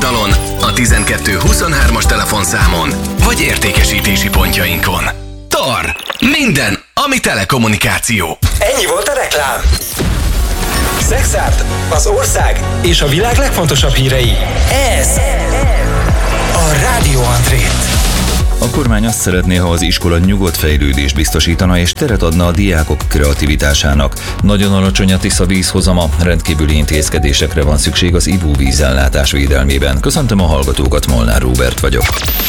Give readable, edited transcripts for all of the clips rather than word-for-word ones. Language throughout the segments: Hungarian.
weboldalon, a 1223-as telefonszámon, vagy értékesítési pontjainkon. TAR. Minden, ami telekommunikáció. Ennyi volt a reklám. Szexárd, az ország és a világ legfontosabb hírei. Ez a Rádió Andrét. A kormány azt szeretné, ha az iskola nyugodt fejlődést biztosítana és teret adna a diákok kreativitásának. Nagyon alacsony a Tisza vízhozama, rendkívüli intézkedésekre van szükség az ivóvízellátás védelmében. Köszöntöm a hallgatókat, Molnár Róbert vagyok.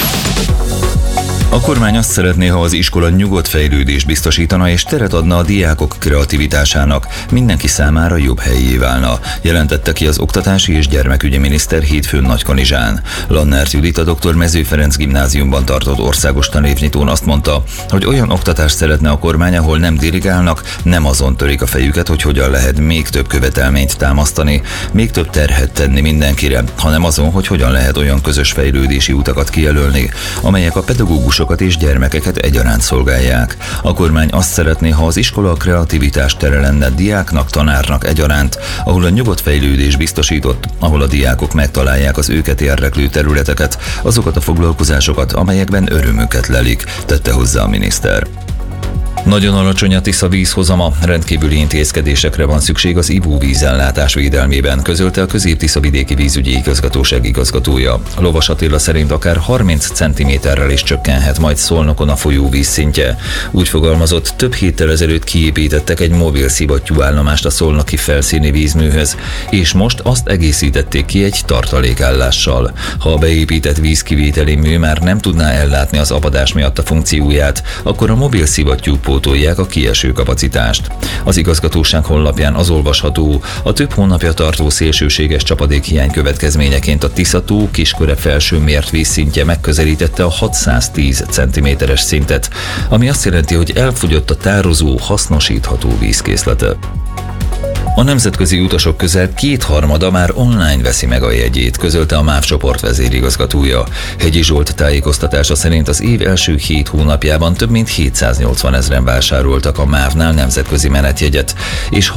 A kormány azt szeretné, ha az iskola nyugodt fejlődést biztosítana és teret adna a diákok kreativitásának, mindenki számára jobb helyé válna, jelentette ki az oktatási és gyermekügyi miniszter hétfőn Nagykanizsán. Lannert Judit, a Dr. Mező Ferenc gimnáziumban tartott országos tanévnyitón azt mondta, hogy olyan oktatást szeretne a kormány, ahol nem dirigálnak, nem azon törik a fejüket, hogy hogyan lehet még több követelményt támasztani, még több terhet tenni mindenkire, hanem azon, hogy hogyan lehet olyan közös fejlődési utakat kijelölni, amelyek a pedagógusok és gyermekeket egyaránt szolgálják. A kormány azt szeretné, ha az iskola a kreativitás tere lenne diáknak, tanárnak egyaránt, ahol a nyugodt fejlődés biztosított, ahol a diákok megtalálják az őket érdeklő területeket, azokat a foglalkozásokat, amelyekben örömüket lelik, tette hozzá a miniszter. Nagyon alacsony a Tisza vízhozama, rendkívüli intézkedésekre van szükség az ivóvízellátás védelmében, közölte a Közép-Tiszavidéki Vízügyi Igazgatóság igazgatója. Lovas Attila szerint akár 30 cm-rel is csökkenhet majd Szolnokon a folyó vízszintje. Úgy fogalmazott, több héttel ezelőtt kiépítettek egy mobil szivattyúállomást a szolnoki felszíni vízműhöz, és most azt egészítették ki egy tartalékállással. Ha a beépített vízkivételi mű már nem tudná ellátni az apadás miatt a funkcióját, akkor a mobil szivattyú pótolják a kieső kapacitást. Az igazgatóság honlapján az olvasható, a több hónapja tartó szélsőséges csapadékhiány következményeként a Tisza-tó Kisköre felső mért vízszintje megközelítette a 610 cm-es szintet, ami azt jelenti, hogy elfogyott a tározó, hasznosítható vízkészlete. A nemzetközi utasok közel 2/3 már online veszi meg a jegyét, közölte a MÁV csoport vezérigazgatója. Hegyi Zsolt tájékoztatása szerint az év első 7 hónapjában több mint 780 000-en vásároltak a MÁV-nál nemzetközi menetjegyet, és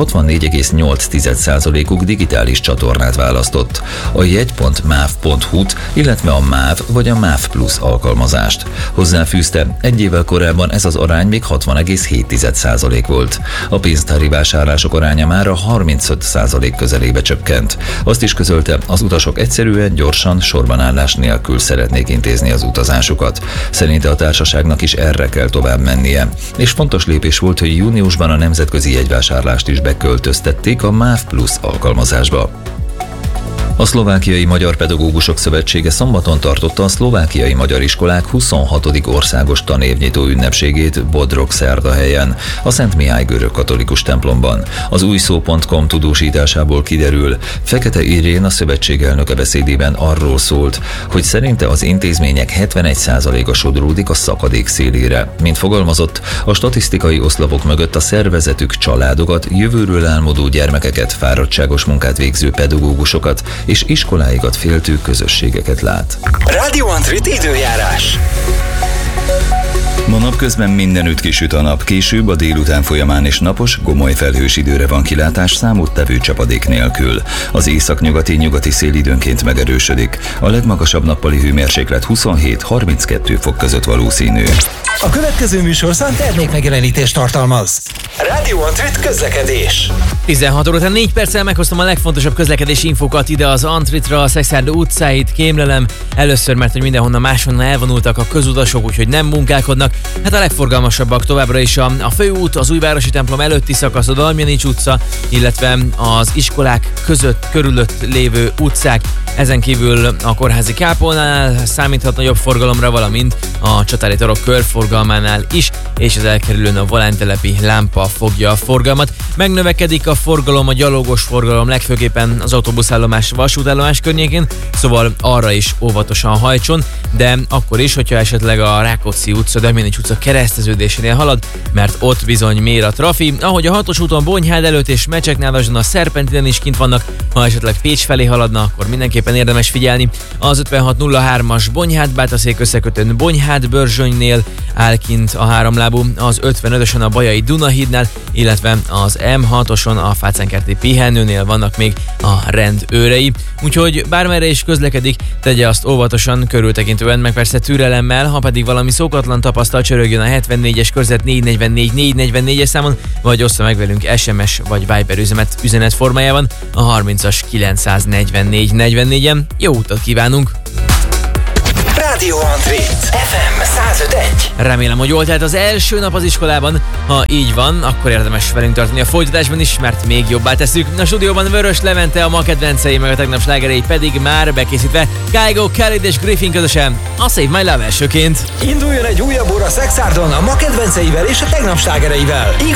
64,8%-uk digitális csatornát választott, a jegy.mav.hu-t, illetve a MÁV vagy a MÁV Plus alkalmazást. Hozzáfűzte, egy évvel korábban ez az arány még 60,7% volt. A pénztári vásárlások aránya már a 35% közelébe csökkent. Azt is közölte, az utasok egyszerűen, gyorsan, sorbanállás nélkül szeretnék intézni az utazásukat. Szerinte a társaságnak is erre kell tovább mennie. És fontos lépés volt, hogy júniusban a nemzetközi jegyvásárlást is beköltöztették a MÁV Plus alkalmazásba. A Szlovákiai Magyar Pedagógusok Szövetsége szombaton tartotta a szlovákiai magyar iskolák 26. országos tanévnyitó ünnepségét Bodrogszerdahelyen, a Szent Mihály görögkatolikus templomban. Az újszó.com tudósításából kiderül, Fekete Irén, a szövetség elnöke beszédében arról szólt, hogy szerinte az intézmények 71%-a sodródik a szakadék szélére. Mint fogalmazott, a statisztikai oszlopok mögött a szervezetük családokat, jövőről álmodó gyermekeket, fáradtságos munkát végző pedagógusokat és iskoláikat féltő közösségeket lát. Rádió Andrét időjárás. Ma napközben mindenütt kisüt a nap, később a délután folyamán is napos, gomoly felhős időre van kilátás számottevő csapadék nélkül. Az északnyugati szél időnként megerősödik. A legmagasabb nappali hőmérséklet 27-32 fok között valószínű. A következő műsorszám termékmegjelenítést tartalmaz. Rádió Andrét közlekedés. 16 óra 4 perccel meghoztam a legfontosabb közlekedési infókat ide az Antritra, a Szexárd utcáit kémlelem. Először, mert hogy mindenhonnan máshonnan elvonultak a közutasok, úgyhogy nem munkálkodnak. Hát a legforgalmasabbak továbbra is a főút, az Újvárosi templom előtti szakasz, a Damjanics utca, illetve az iskolák körülött lévő utcák. Ezen kívül a kórházi kápolnál számíthat nagyobb forgalomra, valamint a Csatári torok körforgalmánál is, és az elkerülőn a Volánttelepi lámpa fogja a forgalmat. Megnövekedik a forgalom, a gyalogos forgalom, legfőképpen az autóbuszállomás, vasútállomás környékén, szóval arra is óvatosan hajtson, de akkor is, hogyha esetleg a Rákóczi utca, Damjanics utca kereszteződésénél halad, mert ott bizony mér a trafi, ahogy a 6-os úton Bonyhád előtt és Mecseknádason a Szerpentinen is kint vannak, ha esetleg Pécs felé haladna, akkor mindenképpen érdemes figyelni. Az 5603-as Bonyhád-Bátaszék összekötőn Bonyhád-Börzsönynél áll kint a 3 lábú az 55-ösön a Bajai Dunahídnál, illetve az M6-oson a Fácánkerti pihenőnél vannak még a rendőrei. Úgyhogy bármerre is közlekedik, tegye azt óvatosan, körültekintően, meg persze türelemmel, ha pedig valami szokatlan tapasztal, csörögjön a 74-es körzet 444-444-es számon, vagy ossza meg velünk SMS vagy Viber üzenet formájában a 30-as 944-44-en. Jó utat kívánunk! Rádió André, FM 105.1. Remélem, hogy jól telt az első nap az iskolában. Ha így van, akkor érdemes velünk tartani a folytatásban is, mert még jobbá tesszük. A stúdióban Vörös Levente, a ma kedvencei, meg a tegnap slágerei pedig már bekészítve. Kygo, Khalid és Griffin közösen a Save My Love elsőként. Induljon egy újabb óra Szexárdon a ma kedvenceivel és a tegnap slágereivel.